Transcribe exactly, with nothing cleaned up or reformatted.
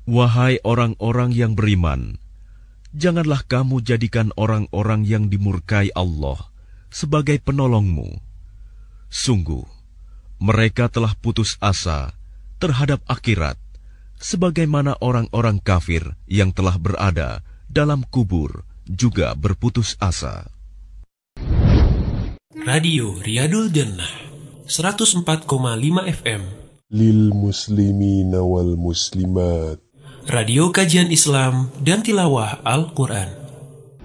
Wahai orang-orang yang beriman, janganlah kamu jadikan orang-orang yang dimurkai Allah sebagai penolongmu. Sungguh, mereka telah putus asa terhadap akhirat, sebagaimana orang-orang kafir yang telah berada dalam kubur juga berputus asa. Radio Riyadul Jannah seratus empat koma lima F M Lil muslimina wal muslimat. Radio kajian Islam dan tilawah Al-Quran.